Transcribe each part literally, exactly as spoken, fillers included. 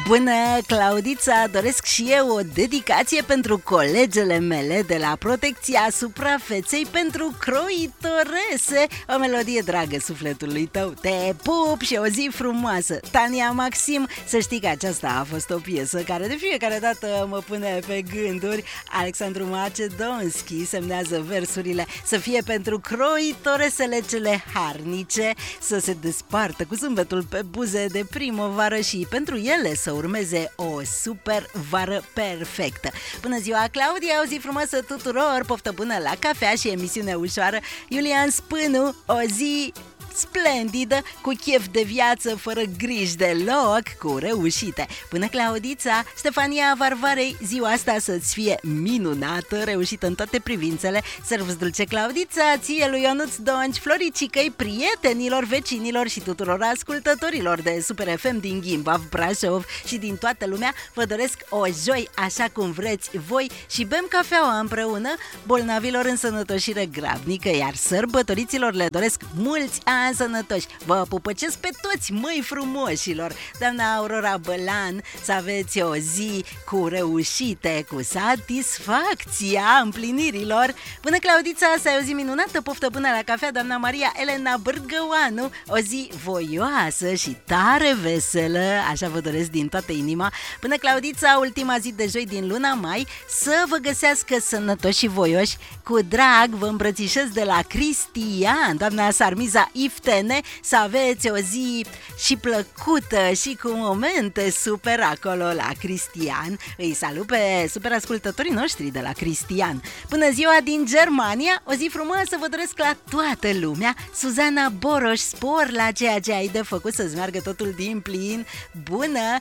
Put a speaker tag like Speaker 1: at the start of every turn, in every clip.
Speaker 1: Bună, Claudița! Doresc și eu o dedicație pentru colegele mele de la Protecția Suprafeței pentru croitorese. O melodie dragă sufletului tău. Te pup și o zi frumoasă. Tania Maxim, să știi că aceasta a fost o piesă care de fiecare dată mă pune pe gânduri. Alexandru Macedonski semnează versurile. Să fie pentru croitoresele cele harnice, să se despartă cu zâmbetul pe buze de primăvară și pentru ele să urmeze o super vară perfectă. Bună ziua, Claudia, o zi frumoasă tuturor, poftă bună la cafea și emisiune ușoară. Iulian Spânu, o zi splendidă, cu chef de viață, fără griji deloc, cu reușite. Bună, Claudița! Ștefania Varvarei, ziua asta să-ți fie minunată, reușită în toate privințele. Servus dulce, Claudița, ție lui Ionuț Donci, Floricicăi, prietenilor, vecinilor și tuturor ascultătorilor de Super F M din Gimbav, Brașov și din toată lumea. Vă doresc o joi așa cum vreți voi și bem cafeaua împreună, bolnavilor în sănătoșire grabnică, iar sărbătoriților le doresc mulți ani sănătoși. Vă pupăcesc pe toți, măi frumoșilor. Doamna Aurora Bălan, să aveți o zi cu reușite, cu satisfacția împlinirilor. Bună, Claudița, să ai o zi minunată, poftă bună la cafea. Doamna Maria Elena Bârgăoanu, o zi voioasă și tare veselă, așa vă doresc din toată inima. Bună, Claudița, ultima zi de joi din luna mai, să vă găsească sănătoși și voioși. Cu drag vă îmbrățișez de la Cristian. Doamna Sarmiza Iftene, să aveți o zi și plăcută și cu momente super acolo la Cristian. Îi salut pe super ascultătorii noștri de la Cristian. Bună ziua din Germania, o zi frumoasă vă doresc la toată lumea. Suzana Boroș, spor la ceea ce ai de făcut să-ți meargă totul din plin. Bună!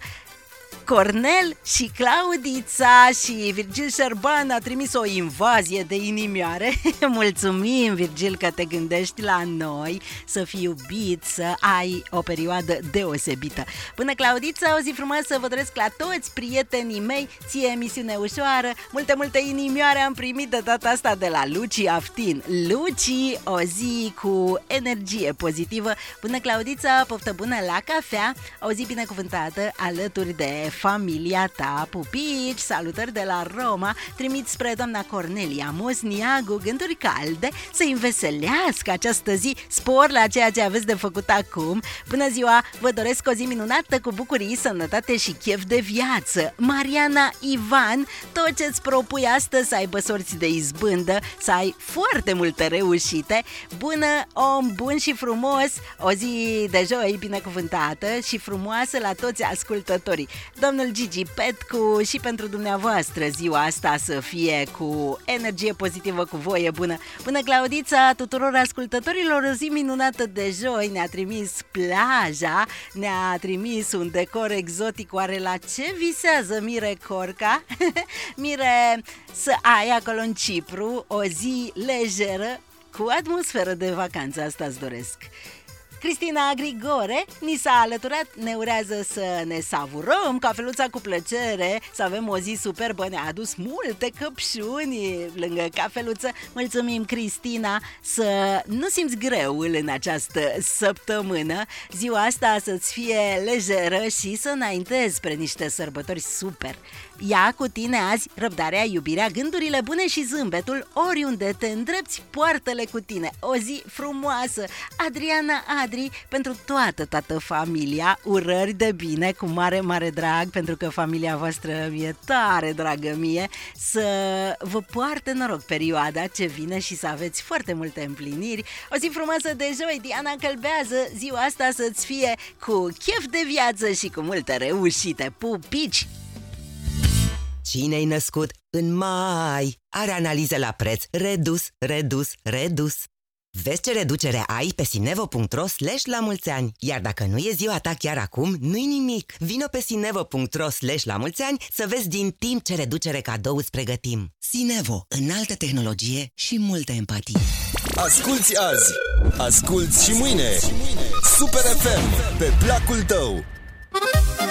Speaker 1: Cornel și Claudița și Virgil Șerban a trimis o invazie de inimioare. Mulțumim, Virgil, că te gândești la noi, să fii iubit, să ai o perioadă deosebită. Bună, Claudița, o zi frumoasă vă doresc la toți prietenii mei, ție emisiune ușoară, multe, multe inimioare am primit de data asta de la Luci Aftin. Luci, o zi cu energie pozitivă. Bună, Claudița, poftă bună la cafea, o zi binecuvântată alături de familia ta, pupici, salutări de la Roma, trimit spre doamna Cornelia Mosniagu, gânduri calde, să-i înveselească această zi, spor la ceea ce aveți de făcut acum. Bună ziua, vă doresc o zi minunată cu bucurii, sănătate și chef de viață. Mariana Ivan, tot ce-ți propui astăzi să aibă sorți de izbândă, să ai foarte multe reușite. Bună, om bun și frumos, o zi de joi binecuvântată și frumoasă la toți ascultătorii. Domnul Gigi Petcu, și pentru dumneavoastră ziua asta să fie cu energie pozitivă, cu voie bună. Bună, Claudița, tuturor ascultătorilor, o zi minunată de joi. Ne-a trimis plaja, ne-a trimis un decor exotic. Oare la ce visează Mire Corca? Mire, să ai acolo în Cipru o zi lejeră cu atmosferă de vacanță, asta îți doresc. Cristina Grigore ni s-a alăturat, ne urează să ne savurăm cafeluța cu plăcere, să avem o zi superbă, ne-a adus multe căpșuni lângă cafeluță. Mulțumim, Cristina, să nu simți greul în această săptămână, ziua asta să-ți fie lejeră și să înaintezi spre niște sărbători super. Ia cu tine azi răbdarea, iubirea, gândurile bune și zâmbetul, oriunde te îndrepți, poartă-le cu tine. O zi frumoasă. Adriana Adri, pentru toată, toată familia, urări de bine, cu mare, mare drag, pentru că familia voastră mi-e tare dragă mie, să vă poarte noroc perioada ce vine și să aveți foarte multe împliniri. O zi frumoasă de joi, Diana Călbează, ziua asta să-ți fie cu chef de viață și cu multe reușite. Pupici!
Speaker 2: Cine-ai născut în mai are analize la preț redus, redus, redus. Vezi ce reducere ai pe sinevo punct ro slash la mulți ani. Iar dacă nu e ziua ta chiar acum, nu-i nimic. Vino pe sinevo punct ro slash la mulți ani să vezi din timp ce reducere cadou îți pregătim. Sinevo, înaltă tehnologie și multă empatie.
Speaker 3: Asculți azi, asculți și mâine. Super F M, pe placul tău.